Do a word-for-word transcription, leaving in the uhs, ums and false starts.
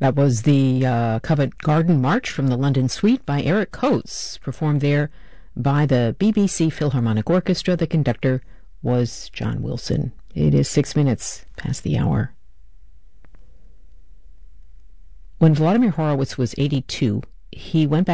That was the uh, Covent Garden March from the London Suite by Eric Coates, performed there by the B B C Philharmonic Orchestra. The conductor was John Wilson. It is six minutes past the hour. When Vladimir Horowitz was eighty-two, he went back